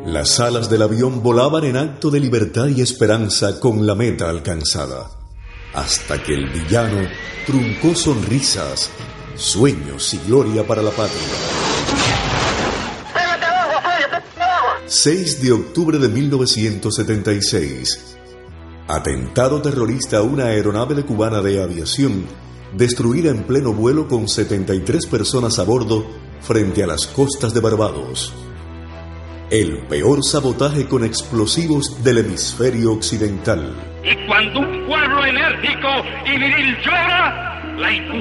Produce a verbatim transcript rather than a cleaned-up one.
Las alas del avión volaban en acto de libertad y esperanza con la meta alcanzada, hasta que el villano truncó sonrisas, sueños y gloria para la patria. seis de octubre de mil novecientos setenta y seis. Atentado terrorista a una aeronave de cubana de aviación, destruida en pleno vuelo con setenta y tres personas a bordo frente a las costas de Barbados. El peor sabotaje con explosivos del hemisferio occidental. Y cuando un pueblo enérgico y viril llora, la